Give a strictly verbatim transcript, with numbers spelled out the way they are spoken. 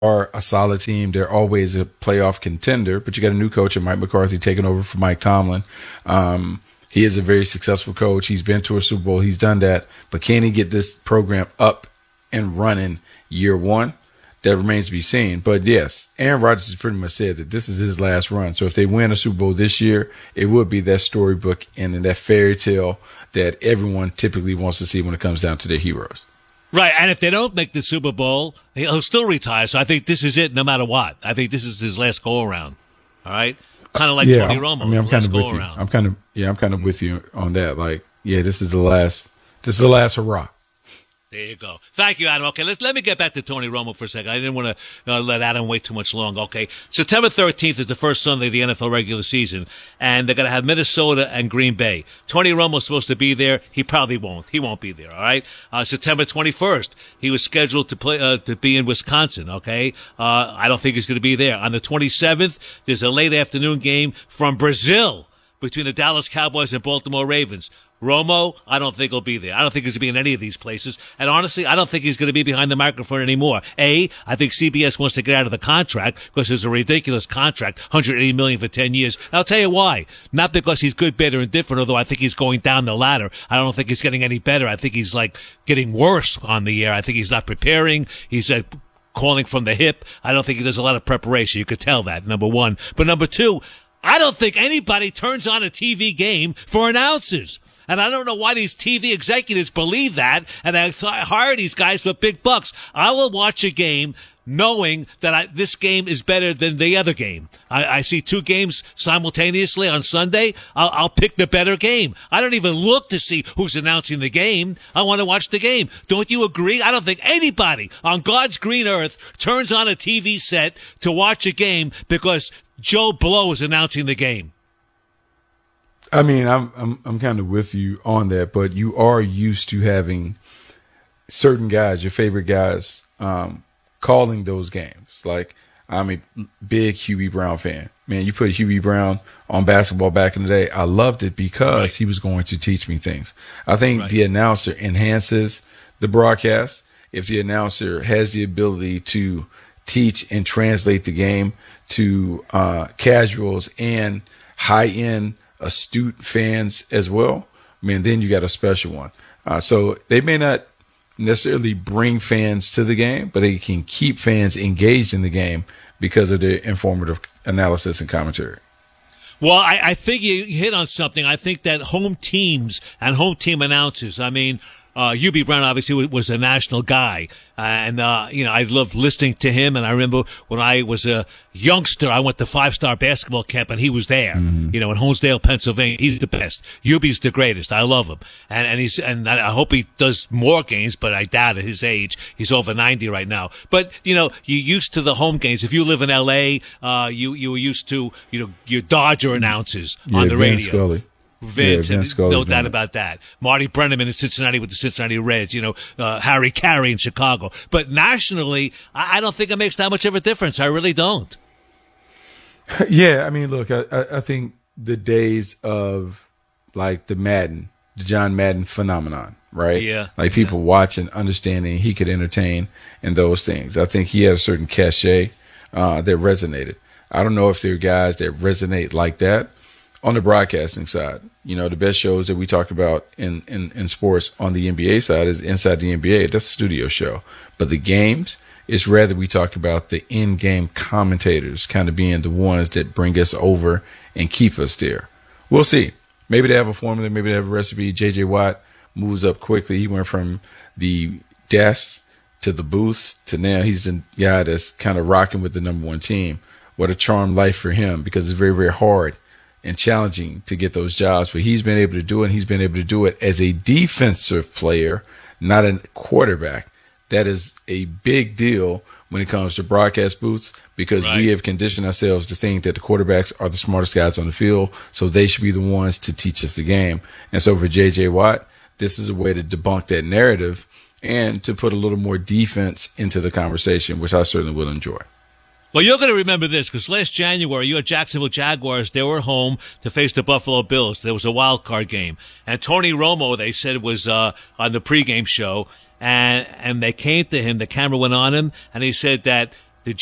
are a solid team. They're always a playoff contender, but you got a new coach in Mike McCarthy taking over for Mike Tomlin. Um, he is a very successful coach. He's been to a Super Bowl. He's done that. But can he get this program up and running year one? That remains to be seen. But yes, Aaron Rodgers has pretty much said that this is his last run. So if they win a Super Bowl this year, it would be that storybook and that fairy tale that everyone typically wants to see when it comes down to their heroes. Right, and if they don't make the Super Bowl, he'll still retire. So I think this is it no matter what. I think this is his last go-around. All right? Kind of like yeah, Tony Romo. I mean, I'm kind of with you. Around. I'm kind of, yeah, I'm kind of with you on that. Like, yeah, this is the last, this is the last hurrah. There you go. Thank you, Adam. Okay, let's let me get back to Tony Romo for a second. I didn't want to uh, let Adam wait too much long. Okay, September thirteenth is the first Sunday of the N F L regular season, and they're going to have Minnesota and Green Bay. Tony Romo's supposed to be there. He probably won't. He won't be there. All right. Uh, September twenty-first, he was scheduled to play uh, to be in Wisconsin. Okay. Uh, I don't think he's going to be there. On the twenty-seventh, there's a late afternoon game from Brazil between the Dallas Cowboys and Baltimore Ravens. Romo, I don't think he'll be there. I don't think he's going to be in any of these places. And honestly, I don't think he's going to be behind the microphone anymore. A, I think C B S wants to get out of the contract because it's a ridiculous contract, one hundred eighty million dollars for ten years. And I'll tell you why. Not because he's good, better, and different, although I think he's going down the ladder. I don't think he's getting any better. I think he's like getting worse on the air. I think he's not preparing. He's uh, calling from the hip. I don't think he does a lot of preparation. You could tell that, number one. But number two, I don't think anybody turns on a T V game for announcers. And I don't know why these T V executives believe that, and I th- hire these guys for big bucks. I will watch a game knowing that I, this game is better than the other game. I, I see two games simultaneously on Sunday. I'll, I'll pick the better game. I don't even look to see who's announcing the game. I want to watch the game. Don't you agree? I don't think anybody on God's green earth turns on a T V set to watch a game because Joe Blow is announcing the game. I mean, I'm I'm I'm kind of with you on that, but you are used to having certain guys, your favorite guys, um, calling those games. Like, I'm a big Hubie Brown fan. Man, you put Hubie Brown on basketball back in the day. I loved it because right. he was going to teach me things. I think right. the announcer enhances the broadcast. If the announcer has the ability to teach and translate the game to uh, casuals and high-end astute fans as well, I mean, then you got a special one. Uh, so they may not necessarily bring fans to the game, but they can keep fans engaged in the game because of their informative analysis and commentary. Well, I, I think you hit on something. I think that home teams and home team announcers, I mean, Uh, Hubie Brown obviously was a national guy, uh, and uh, you know I loved listening to him. And I remember when I was a youngster, I went to Five Star Basketball Camp, and he was there. Mm-hmm. You know, in Honesdale, Pennsylvania. He's the best. Hubie's the greatest. I love him, and and he's and I hope he does more games, but I doubt at his age. He's over ninety right now. But you know, you're used to the home games. If you live in L A, uh, you you were used to you know your Dodger announcers yeah, on the Vin radio. Scully. Vince, yeah, Vince no doubt about that. Marty Brennaman in Cincinnati with the Cincinnati Reds, you know, uh, Harry Carey in Chicago. But nationally, I, I don't think it makes that much of a difference. I really don't. Yeah, I mean, look, I, I think the days of like the Madden, the John Madden phenomenon, right? Yeah. Like people yeah. watching, understanding he could entertain and those things. I think he had a certain cachet uh, that resonated. I don't know if there are guys that resonate like that on the broadcasting side. You know, the best shows that we talk about in, in, in sports on the N B A side is Inside the N B A. That's a studio show. But the games, it's rather we talk about the in-game commentators kind of being the ones that bring us over and keep us there. We'll see. Maybe they have a formula. Maybe they have a recipe. J J Watt moves up quickly. He went from the desk to the booth to now he's the guy that's kind of rocking with the number one team. What a charmed life for him, because it's very, very hard and challenging to get those jobs, but he's been able to do it. And he's been able to do it as a defensive player, not a quarterback. That is a big deal when it comes to broadcast booths, because right. we have conditioned ourselves to think that the quarterbacks are the smartest guys on the field, so they should be the ones to teach us the game. And so for J J Watt, this is a way to debunk that narrative and to put a little more defense into the conversation, which I certainly will enjoy. Well, you're going to remember this because last January, your Jacksonville Jaguars, they were home to face the Buffalo Bills. There was a wild card game. And Tony Romo, they said, was uh, on the pregame show. And and they came to him, the camera went on him, and he said that